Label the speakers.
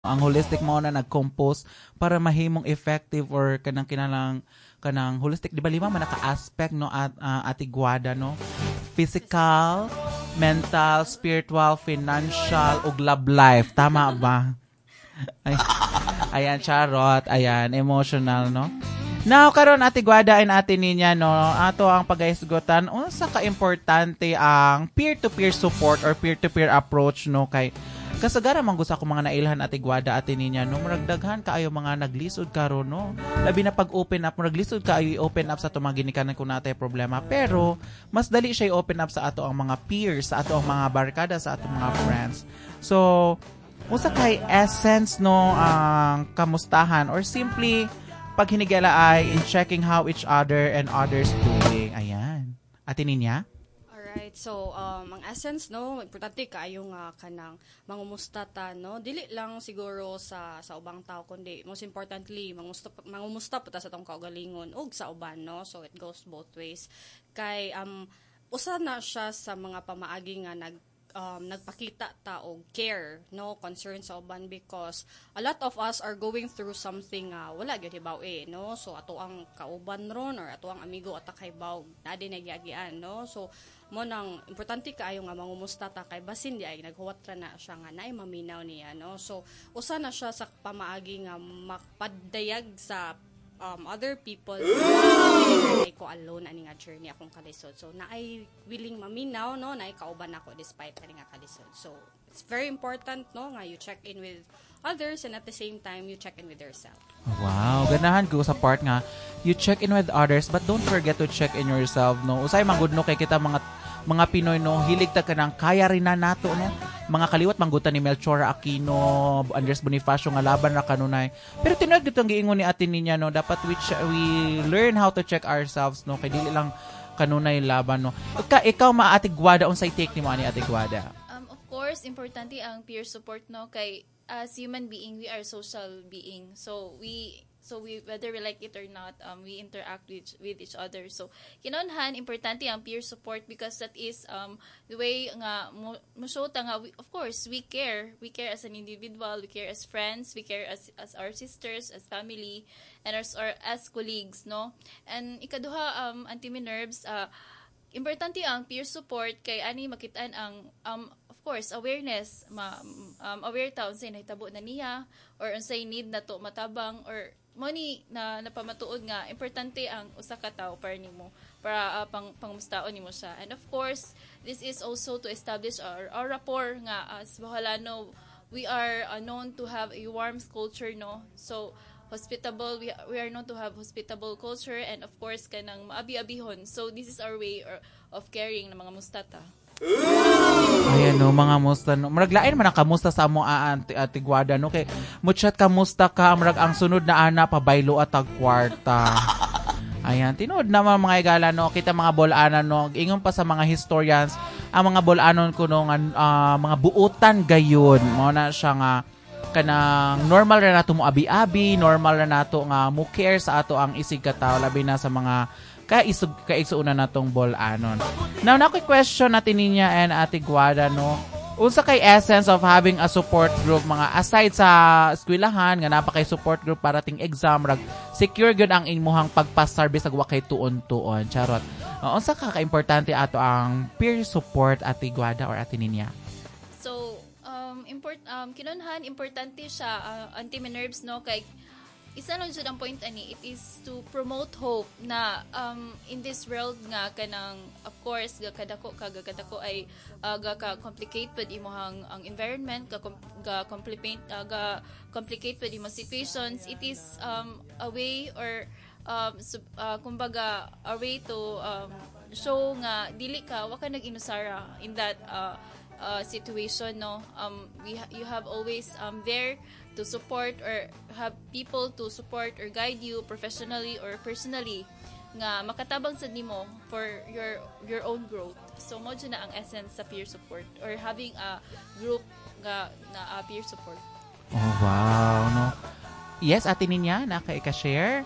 Speaker 1: ang holistic mo na nag-compose para mahimong effective or kanang holistic, di ba lima man naka-aspect no at atigwada no, physical, mental, spiritual, financial ug love life, tama ba? Ay, ayan, charot, ayan, emotional no. Now karon atigwada in atin niya no, ato ang pagahisgutan unsa ka importante ang peer-to-peer support or peer-to-peer approach no, kay kasagaran man gusto ako mga nailhan atigwada atin niya no, muragdaghan kaayo mga naglisod karon no, labi na pag open up muraglisod kaayo i-open up sa tumang ginikanan kun natay problema, pero mas dali siya i-open up sa ato ang mga peers, sa ato ang mga barkada, sa ato mga friends. So usa kay essence no ang kamustahan or simply pag hinigala ay in checking how each other and others doing. Ayan. Atin niya?
Speaker 2: Alright, so ang essence no, importante kaayo nga kanang mangumusta ta no. Dili lang siguro sa ubang tao kundi most importantly mangumusta pa ta sa tong kaugalingon ug sa uban no. So it goes both ways. Kay usa na siya sa mga pamaagi nga nagpakita ta og care no, concern sa uban, because a lot of us are going through something wala gyud hibaw no. So ato ang kauban ron or ato ang amigo atak hibaw na di nagyagian no. So mo nang importante kaayo nga mangumusta ta kay basin di ay naghuwat ra na siya nga naay maminaw niya no. So usa na siya sa pamaagi nga makpadayag sa other people ay ko alone ani nga journey akong kalisod. So naay willing maminaw no, naay kauban ako despite ani nga kalisod. So it's very important no nga you check in with others and at the same time you check in with yourself.
Speaker 1: Wow, ganahan ko sa part nga you check in with others but don't forget to check in yourself no. Usay man gud no kay kita mga Pinoy no, hilig ta kanang kaya rin na nato no. Mga kaliwat manggutan ni Melchora Aquino, Andres Bonifacio nga laban ra kanunay. Pero tinuod gid ang giingon ni atin niya no, dapat we learn how to check ourselves no, kay dili lang kanunay laban no. Ikaw maatigwada unsay take nimo ani atigwada?
Speaker 3: Of course, importante ang peer support no, kay as human being we are social being. So we whether we like it or not, we interact with each other. So kinahanglan importante ang peer support because that is the way nga mo show ta nga of course we care as an individual, we care as friends, we care as our sisters, as family, and as colleagues no. And ikaduha anti-nerves, importante ang peer support kay ani makitaan ang of course awareness, aware ta unsay nahitabo na niya or unsay need na to matabang or money na napamatuod nga importante ang usa ka tawo para nimo para pangmustaon nimo siya. And of course this is also to establish our rapport nga as Bacolano. We are known to have a warm culture no, so hospitable, we are known to have hospitable culture, and of course kanang maabi-abihon. So this is our way of caring ng mga mustata.
Speaker 1: Ayan no, mga musta no. Maraglain man ang kamusta sa amo atigwada no, kay mo chat kamusta ka marag ang sunod na ana pabaylo at kwarta. Ayan, tinuod naman mga igala no, kita mga bolanan no, ingon pa sa mga historians ang mga bolanon kuno nga mga buutan gayon mo na siya nga kanang normal ra nato mo abi-abi, normal ra nato nga mo care sa ato ang isig ka tawo labi na sa mga kaigsuuna natong bolanon. Now, question natin niya and atigwada no, unsa kay essence of having a support group mga aside sa eskwelahan nga napakay support group para ting exam rag secure gyud ang imuhang pagpa-service ag wa kay tuon-tuon, charot. Unsa ka importante ato ang peer support atigwada or atininya?
Speaker 3: So kinahanglan importante siya anti-nerves no, kay isa lang jud ang point ani, it is to promote hope na in this world nga kanang of course kadako ay ka complicate pud imong ang environment, ga complicate pud imong situations. It is a way or kumbaga a way to show nga dili ka wa ka nag-inusara in that situation no. You have always there to support or have people to support or guide you professionally or personally nga makatabang sad nimo for your own growth. So mo na ang essence sa peer support or having a group nga na peer support.
Speaker 1: Oh wow no. Yes, atin niya na ka share.